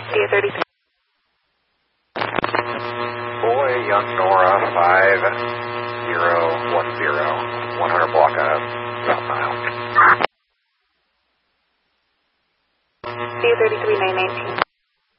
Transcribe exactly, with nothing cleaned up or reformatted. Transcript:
D A thirty-three. Boy, Young Nora, five zero one zero, one hundred block of South Nile. D A thirty-three, nine nineteen.